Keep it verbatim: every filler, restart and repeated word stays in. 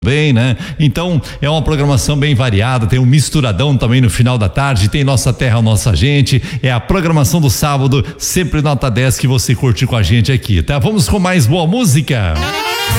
Bem, né? Então é uma programação bem variada, tem um misturadão também no final da tarde, tem Nossa Terra, Nossa Gente, é a programação do sábado, sempre nota dez que você curte com a gente aqui, tá? Vamos com mais boa música.